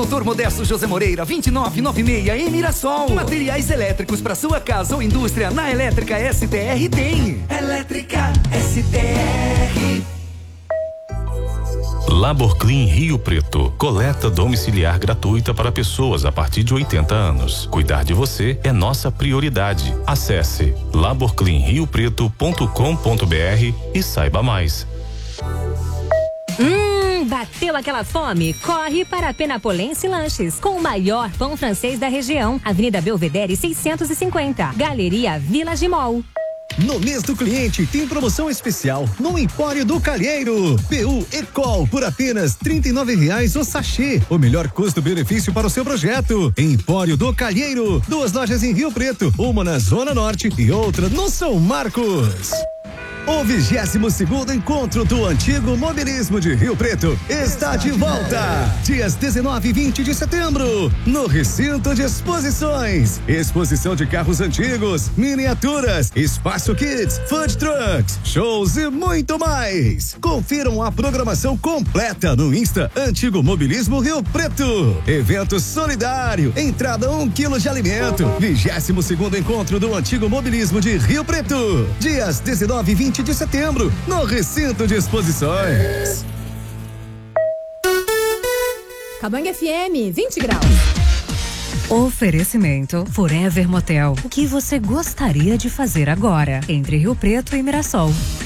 Dr. Modesto José Moreira, 2996, em Mirassol. Materiais elétricos para sua casa ou indústria, na Elétrica STR tem. Elétrica STR. Laborclean Rio Preto, coleta domiciliar gratuita para pessoas a partir de 80 anos. Cuidar de você é nossa prioridade. Acesse laborcleanriopreto.com.br e saiba mais. Bateu aquela fome? Corre para a Penapolense Lanches, com o maior pão francês da região. Avenida Belvedere 650, Galeria Village Mall. No mês do cliente tem promoção especial no Empório do Calheiro. PU Ecol por apenas R$39 o sachê. O melhor custo-benefício para o seu projeto. Empório do Calheiro. 2 lojas em Rio Preto, uma na Zona Norte e outra no São Marcos. O 22º Encontro do Antigo Mobilismo de Rio Preto está de volta. Dias 19 e 20 de setembro, no Recinto de Exposições. Exposição de carros antigos, miniaturas, espaço kids, food trucks, shows e muito mais. Confiram a programação completa no Insta Antigo Mobilismo Rio Preto. Evento solidário, entrada 1 quilo de alimento. 22º Encontro do Antigo Mobilismo de Rio Preto. Dias 19 e 20 de setembro, no Recinto de Exposições. Cabangue FM, 20 graus. Oferecimento Forever Motel. O que você gostaria de fazer agora? Entre Rio Preto e Mirassol.